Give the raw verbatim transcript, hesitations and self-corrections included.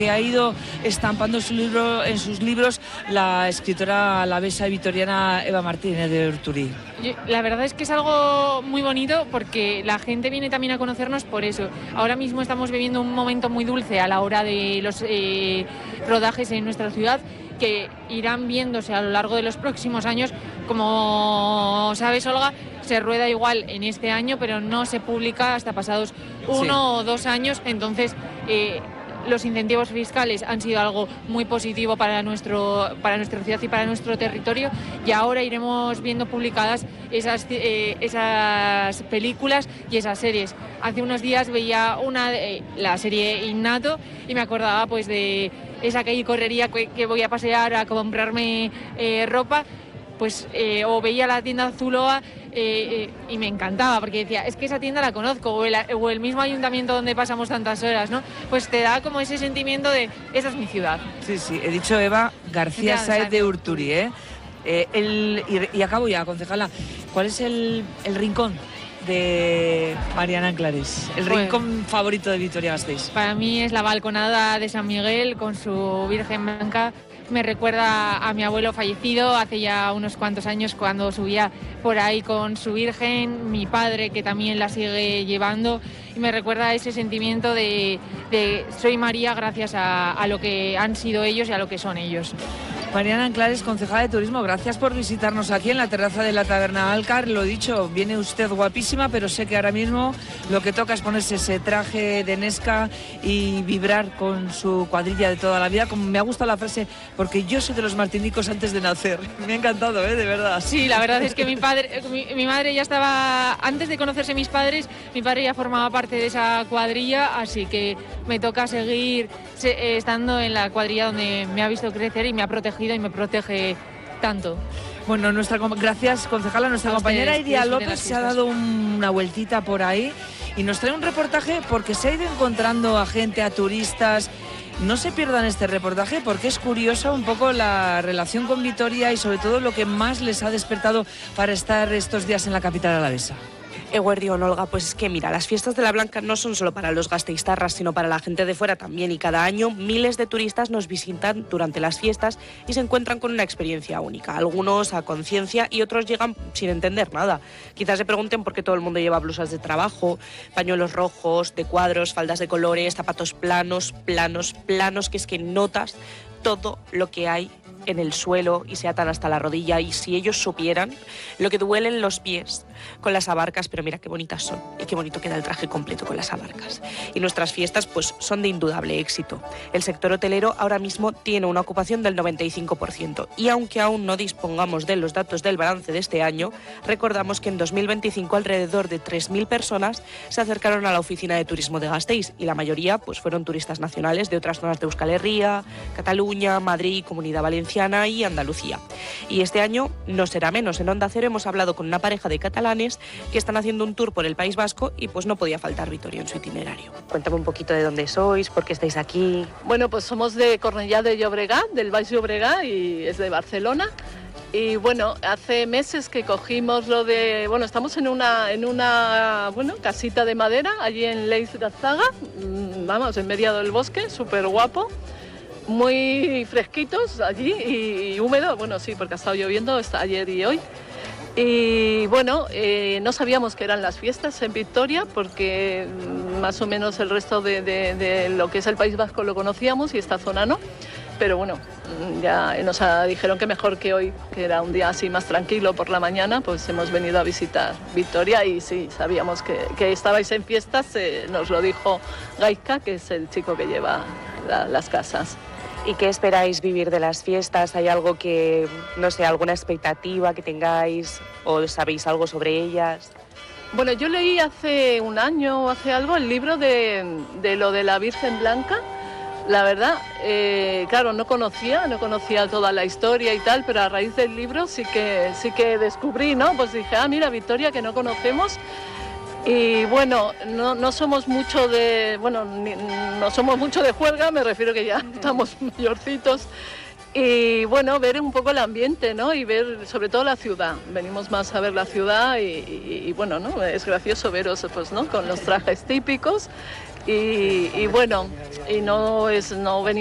que ha ido estampando su libro, en sus libros la escritora alavesa y vitoriana Eva Martínez de Urturi. La verdad es que es algo muy bonito porque la gente viene también a conocernos por eso. Ahora mismo estamos viviendo un momento muy dulce a la hora de los eh, rodajes en nuestra ciudad, que irán viéndose a lo largo de los próximos años. Como sabes, Olga, se rueda igual en este año, pero no se publica hasta pasados uno sí. o dos años. Entonces, eh, los incentivos fiscales han sido algo muy positivo para, nuestro, para nuestra ciudad y para nuestro territorio, y ahora iremos viendo publicadas esas, eh, esas películas y esas series. Hace unos días veía una, eh, la serie Innato, y me acordaba pues de esa calle correría que, que voy a pasear a comprarme eh, ropa, pues eh, o veía la tienda Zuloa eh, eh, y me encantaba, porque decía, es que esa tienda la conozco, o el, o el mismo ayuntamiento donde pasamos tantas horas, ¿no? Pues te da como ese sentimiento de, esa es mi ciudad. Sí, sí, he dicho Eva García Sáez de Urturi, ¿eh? eh el, y, y acabo ya, concejala, ¿cuál es el, el rincón de Mariana Anclares, el pues, rincón favorito de Vitoria-Gasteiz? Para mí es la balconada de San Miguel con su Virgen Blanca. Me recuerda a mi abuelo fallecido hace ya unos cuantos años, cuando subía por ahí con su Virgen, mi padre que también la sigue llevando, y me recuerda a ese sentimiento de, de soy María gracias a, a lo que han sido ellos y a lo que son ellos. Mariana Anclares, concejala de Turismo, gracias por visitarnos aquí en la terraza de la Taberna Alcar. Lo dicho, viene usted guapísima, pero sé que ahora mismo lo que toca es ponerse ese traje de Nesca y vibrar con su cuadrilla de toda la vida. Como me ha gustado la frase, porque yo soy de los martinicos antes de nacer. Me ha encantado, ¿eh? De verdad. Sí, la verdad es que mi padre, mi, mi madre ya estaba, antes de conocerse mis padres, mi padre ya formaba parte de esa cuadrilla, así que me toca seguir se, estando en la cuadrilla donde me ha visto crecer y me ha protegido y me protege tanto. Bueno, nuestra gracias, concejala. Nuestra compañera Iria López se ha dado una vueltita por ahí y nos trae un reportaje porque se ha ido encontrando a gente, a turistas. No se pierdan este reportaje porque es curiosa un poco la relación con Vitoria y sobre todo lo que más les ha despertado para estar estos días en la capital alavesa. Eguerdión, Olga, pues es que mira, las fiestas de la Blanca no son solo para los gasteiztarras, sino para la gente de fuera también, y cada año miles de turistas nos visitan durante las fiestas y se encuentran con una experiencia única, algunos a conciencia y otros llegan sin entender nada. Quizás se pregunten por qué todo el mundo lleva blusas de trabajo, pañuelos rojos, de cuadros, faldas de colores, zapatos planos, planos, planos, que es que notas todo lo que hay en el suelo y se atan hasta la rodilla, y si ellos supieran lo que duelen los pies con las abarcas, pero mira qué bonitas son y qué bonito queda el traje completo con las abarcas. Y nuestras fiestas pues son de indudable éxito. El sector hotelero ahora mismo tiene una ocupación del noventa y cinco por ciento y aunque aún no dispongamos de los datos del balance de este año, recordamos que en dos mil veinticinco alrededor de tres mil personas se acercaron a la oficina de turismo de Gasteiz y la mayoría pues fueron turistas nacionales de otras zonas de Euskal Herria, Cataluña, Madrid, Comunidad Valenciana y Andalucía. Y este año no será menos. En Onda Cero hemos hablado con una pareja de catalanes que están haciendo un tour por el País Vasco y pues no podía faltar Vitoria en su itinerario. Cuéntame un poquito de dónde sois, por qué estáis aquí. Bueno, pues somos de Cornellá de Llobregat, del Baix Llobregat, y es de Barcelona. Y bueno, hace meses que cogimos lo de... Bueno, estamos en una, en una bueno, casita de madera, allí en Leis Gazaga, vamos, en medio del bosque, súper guapo. Muy fresquitos allí y, y húmedo, bueno sí, porque ha estado lloviendo ayer y hoy. Y bueno, eh, no sabíamos que eran las fiestas en Vitoria porque más o menos el resto de, de, de lo que es el País Vasco lo conocíamos y esta zona no. Pero bueno, ya nos dijeron que mejor que hoy, que era un día así más tranquilo por la mañana, pues hemos venido a visitar Vitoria y sí, sabíamos que, que estabais en fiestas, eh, nos lo dijo Gaizka, que es el chico que lleva la, las casas. ¿Y qué esperáis vivir de las fiestas? ¿Hay algo que, no sé, alguna expectativa que tengáis o sabéis algo sobre ellas? Bueno, yo leí hace un año o hace algo el libro de, de lo de la Virgen Blanca. La verdad, eh, claro, no conocía, no conocía toda la historia y tal, pero a raíz del libro sí que, sí que descubrí, ¿no? Pues dije, ah, mira, Vitoria, que no conocemos. Y bueno, no, no somos mucho de, bueno, ni, no somos mucho de juerga, me refiero que ya estamos mayorcitos. Y bueno, ver un poco el ambiente, ¿no? Y ver sobre todo la ciudad. Venimos más a ver la ciudad y, y, y bueno, ¿no? Es gracioso veros, pues, ¿no? Con los trajes típicos y, y bueno, y no, es, no venimos